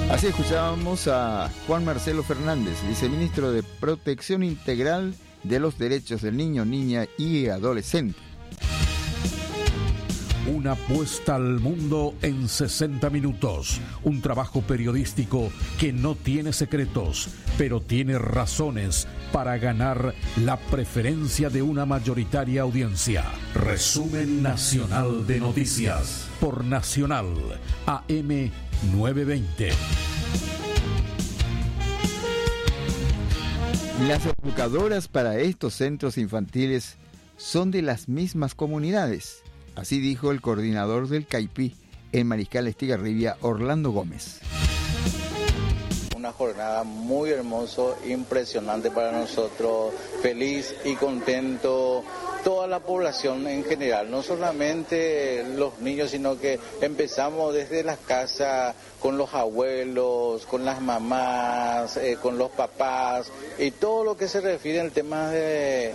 Así escuchábamos a Juan Marcelo Fernández, viceministro de Protección Integral de los Derechos del Niño, Niña y Adolescente. Una puesta al mundo en 60 minutos. Un trabajo periodístico que no tiene secretos, pero tiene razones para ganar la preferencia de una mayoritaria audiencia. Resumen nacional de noticias por Nacional AM 920. Las educadoras para estos centros infantiles son de las mismas comunidades. Así dijo el coordinador del CAIPI en Mariscal Estigarribia, Orlando Gómez. Una jornada muy hermosa, impresionante para nosotros, feliz y contento toda la población en general, no solamente los niños, sino que empezamos desde las casas con los abuelos, con las mamás, con los papás y todo lo que se refiere al tema de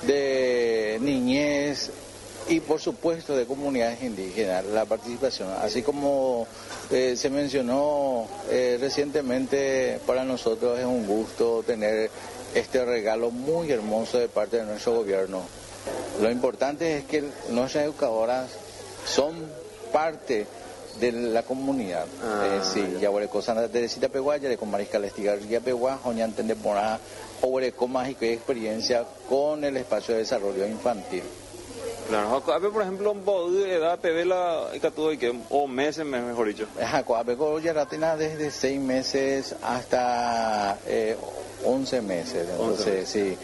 niñez y por supuesto de comunidades indígenas, la participación, así como se mencionó recientemente, para nosotros es un gusto tener este regalo muy hermoso de parte de nuestro gobierno. Lo importante es que nuestras educadoras son parte de la comunidad. Sí, ya huele Santa Teresita Peguá, ya le con Mariscal Estigarribia Peguá, Joñan Tendeporá, o huele con mágico y experiencia con el espacio de desarrollo infantil. Claro, por ejemplo, edad pevela o meses, mejor dicho. Ya tiene desde 6 meses hasta 11 meses. Entonces, sí,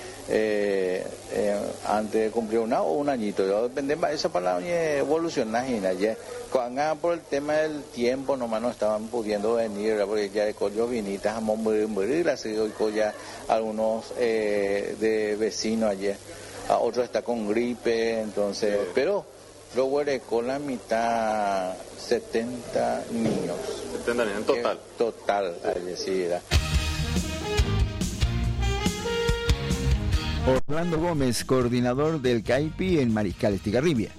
antes de cumplir un añito. Depende de esa palabra evolucionar. Por el tema del tiempo, nomás no estaban pudiendo venir, porque ya de collo vinitas a morir, ya algunos de vecinos ayer. A otro está con gripe, entonces, sí. Pero luego con la mitad 70 niños. 70 niños en total. Total, fallecida. Orlando Gómez, coordinador del CAIPI en Mariscal Estigarribia.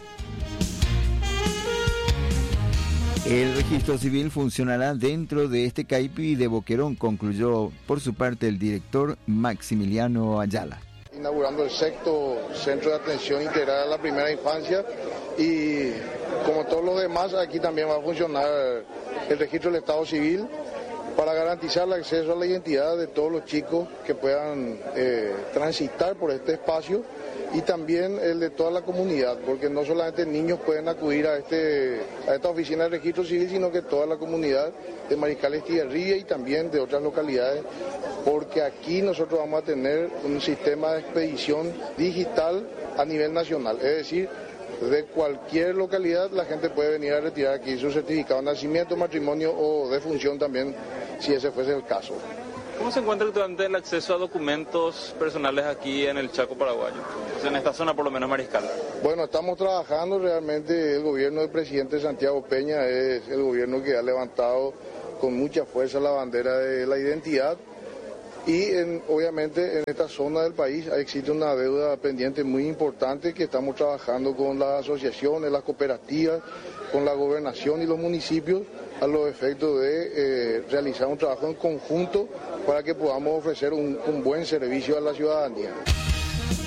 El registro civil funcionará dentro de este CAIPI de Boquerón, concluyó por su parte el director Maximiliano Ayala. Inaugurando el 6º Centro de Atención Integral a la Primera Infancia y como todos los demás aquí también va a funcionar el registro del Estado Civil para garantizar el acceso a la identidad de todos los chicos que puedan transitar por este espacio y también el de toda la comunidad, porque no solamente niños pueden acudir a esta oficina de registro civil, sino que toda la comunidad de Mariscal Estigarribia y también de otras localidades, porque aquí nosotros vamos a tener un sistema de expedición digital a nivel nacional, es decir, de cualquier localidad la gente puede venir a retirar aquí su certificado de nacimiento, matrimonio o defunción también, si ese fuese el caso. ¿Cómo se encuentra actualmente el acceso a documentos personales aquí en el Chaco paraguayo? O sea, en esta zona por lo menos Mariscal. Bueno, estamos trabajando realmente, el gobierno del presidente Santiago Peña es el gobierno que ha levantado con mucha fuerza la bandera de la identidad y obviamente en esta zona del país existe una deuda pendiente muy importante que estamos trabajando con las asociaciones, las cooperativas, con la gobernación y los municipios a los efectos de realizar un trabajo en conjunto para que podamos ofrecer un buen servicio a la ciudadanía.